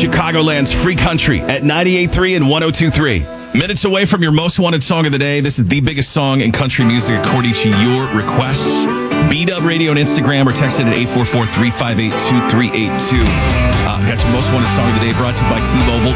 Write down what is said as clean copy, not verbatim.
Chicagoland's Free Country at 98.3 and 102.3. Minutes away from your most wanted song of the day. This is the biggest song in country music according to your requests. B-Dub Radio on Instagram or text it at 844-358-2382. Got your most wanted song of the day brought to you by T-Mobile.